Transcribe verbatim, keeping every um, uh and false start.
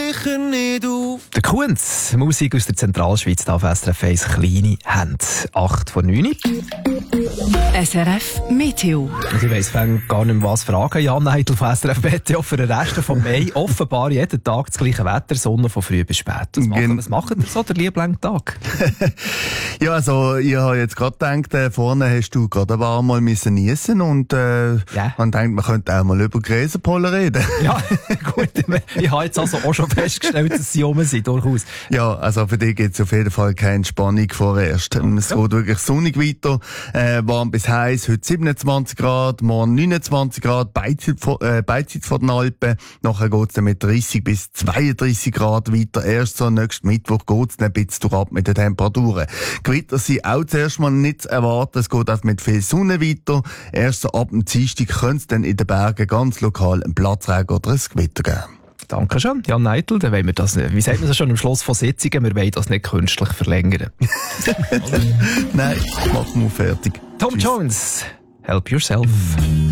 sicher nicht auf. Der Kunz, Musik aus der Zentralschweiz, da auf S R F eins, kleine Hände. acht vor neun. S R F Meteo. Und ich weiss gar nicht mehr, was fragen. Jan Neidl von S R F Meteo für den Rest vom Mai. Offenbar jeden Tag das gleiche Wetter, Sonne von früh bis spät. Was machen, was machen ihr so, der Lieblingstag? Ja, also ich habe jetzt gerade gedacht, äh, vorne hast du gerade ein paar Mal müssen niesen und äh, yeah. man denkt, man könnte auch mal über Gräserpollen reden. Ja, gut. Ich habe jetzt also auch schon festgestellt, dass sie rum sind, durchaus. Ja, also für dich gibt es auf jeden Fall keine Entspannung vorerst. Okay. Es geht wirklich sonnig weiter, äh, warm bis heiß, heute siebenundzwanzig Grad, morgen neunundzwanzig Grad, Beizeit vor, äh, Beizeit vor den Alpen. Nachher geht es dann mit dreißig bis zweiunddreißig Grad weiter. Erst so nächsten Mittwoch geht es dann ein bisschen ab mit den Temperaturen. Gewitter sind auch zuerst mal nicht zu erwarten. Es geht auch mit viel Sonne weiter. Erst so ab dem Dienstag könnte es dann in den Bergen ganz lokal einen Platzregen oder ein Gewitter geben. Danke schön, Jan Neidl. Dann wollen wir das, wie sagt man das schon am Schluss von Sitzungen, wir wollen das nicht künstlich verlängern. Nein, machen wir fertig. Tom Tschüss. Jones, help yourself.